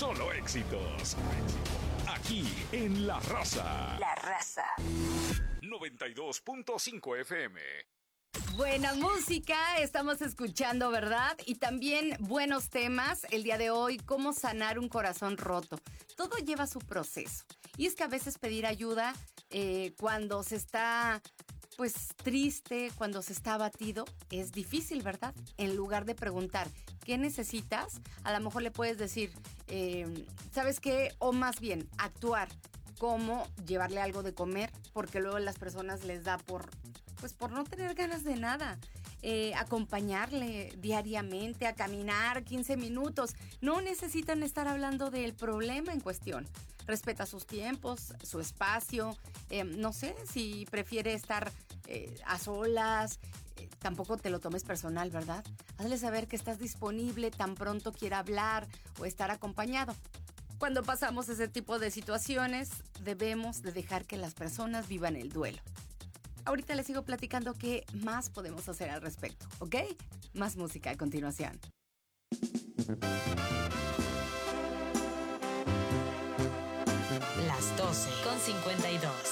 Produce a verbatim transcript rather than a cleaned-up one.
solo éxitos. Aquí en La Raza. La Raza. noventa y dos punto cinco F M. Buena música estamos escuchando, ¿verdad? Y también buenos temas el día de hoy, cómo sanar un corazón roto. Todo lleva su proceso. Y es que a veces pedir ayuda eh, cuando se está, pues, triste, cuando se está abatido, es difícil, ¿verdad? En lugar de preguntar, ¿qué necesitas? A lo mejor le puedes decir, eh, ¿sabes qué? O más bien, actuar. Cómo llevarle algo de comer, porque luego a las personas les da por, pues por no tener ganas de nada. Eh, acompañarle diariamente a caminar quince minutos. No necesitan estar hablando del problema en cuestión. Respeta sus tiempos, su espacio. Eh, no sé si prefiere estar eh, a solas. Eh, tampoco te lo tomes personal, ¿verdad? Hazle saber que estás disponible tan pronto quiera hablar o estar acompañado. Cuando pasamos ese tipo de situaciones, debemos de dejar que las personas vivan el duelo. Ahorita les sigo platicando qué más podemos hacer al respecto, ¿ok? Más música a continuación. Las doce con cincuenta y dos.